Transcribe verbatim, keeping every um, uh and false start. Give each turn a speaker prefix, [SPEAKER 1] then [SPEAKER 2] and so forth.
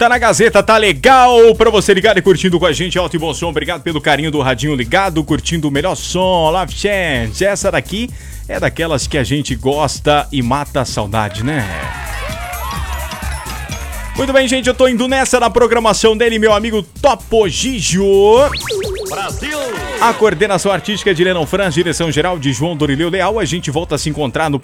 [SPEAKER 1] volta na Gazeta, tá legal pra você ligado e curtindo com a gente, alto e bom som. Obrigado pelo carinho do radinho ligado, curtindo o melhor som, Love Chance. Essa daqui é daquelas que a gente gosta e mata a saudade, né? Muito bem, gente, eu tô indo nessa na programação dele, meu amigo Topo Gigio.
[SPEAKER 2] Brasil!
[SPEAKER 1] A coordenação artística é de Lennon Franz, direção geral de João Dorileu Leal. A gente volta a se encontrar no